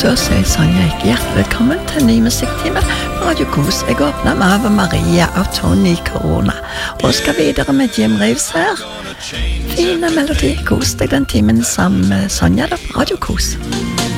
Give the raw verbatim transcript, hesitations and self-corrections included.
Da sier Sonja ikke hjertelig velkommen til en ny musikktime på Radio Kos. Jeg åpner med Ave Maria av Tony Corona, og skal videre med Jim Reeves her. Fine melodi, kos deg den timen sammen med Sonja da på Radio Kos.